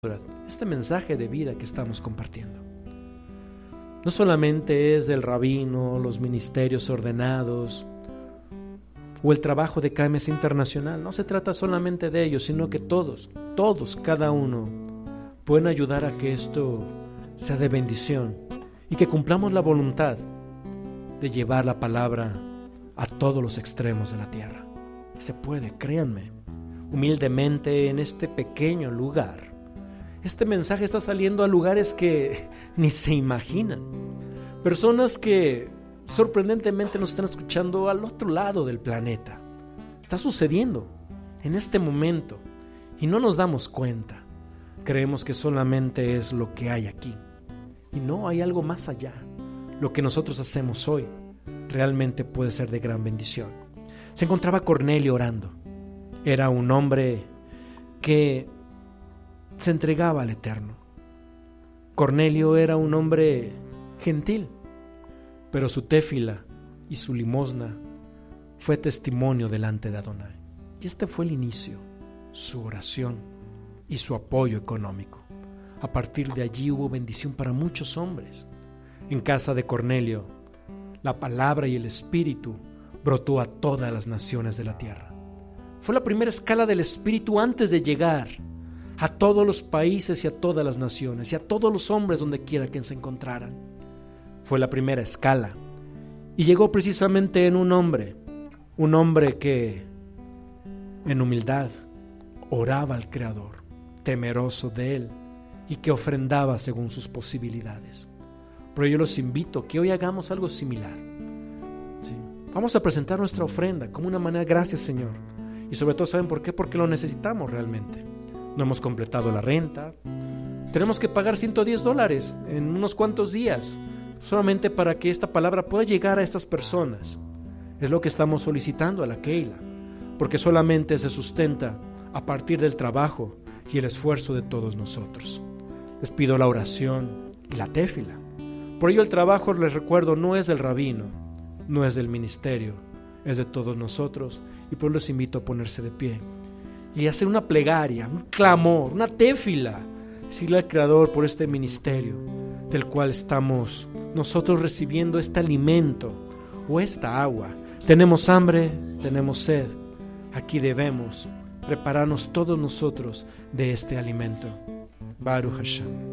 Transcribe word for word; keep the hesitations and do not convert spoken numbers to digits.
este mensaje de vida que estamos compartiendo. No solamente es del rabino, los ministerios ordenados o el trabajo de K M S Internacional, no se trata solamente de ellos, sino que todos, todos, cada uno pueden ayudar a que esto sea de bendición y que cumplamos la voluntad de llevar la palabra a todos los extremos de la tierra. Se puede, créanme, humildemente en este pequeño lugar. Este mensaje está saliendo a lugares que ni se imaginan. Personas que sorprendentemente nos están escuchando al otro lado del planeta. Está sucediendo en este momento y no nos damos cuenta. Creemos que solamente es lo que hay aquí. Y no, hay algo más allá. Lo que nosotros hacemos hoy realmente puede ser de gran bendición. Se encontraba Cornelio orando. Era un hombre que se entregaba al Eterno. Cornelio era un hombre gentil, pero su téfila y su limosna fue testimonio delante de Adonai. Y este fue el inicio, su oración y su apoyo económico. A partir de allí hubo bendición para muchos hombres. En casa de Cornelio, la palabra y el espíritu brotó a todas las naciones de la tierra. Fue la primera escala del espíritu antes de llegar a todos los países y a todas las naciones y a todos los hombres donde quiera que se encontraran. Fue la primera escala y llegó precisamente en un hombre, un hombre que en humildad oraba al Creador, temeroso de Él y que ofrendaba según sus posibilidades. Pero yo los invito a que hoy hagamos algo similar. ¿Sí? Vamos a presentar nuestra ofrenda como una manera, gracias Señor, y sobre todo, ¿saben por qué? Porque lo necesitamos realmente. No hemos completado la renta. Tenemos que pagar ciento diez dólares en unos cuantos días, solamente para que esta palabra pueda llegar a estas personas. Es lo que estamos solicitando a la Keila, porque solamente se sustenta a partir del trabajo y el esfuerzo de todos nosotros. Les pido la oración y la téfila. Por ello el trabajo, les recuerdo, no es del rabino, no es del ministerio, es de todos nosotros, y por eso los invito a ponerse de pie y hacer una plegaria, un clamor, una téfila, decirle al Creador por este ministerio del cual estamos nosotros recibiendo este alimento o esta agua. Tenemos hambre, tenemos sed, aquí debemos prepararnos todos nosotros de este alimento. Baruch Hashem.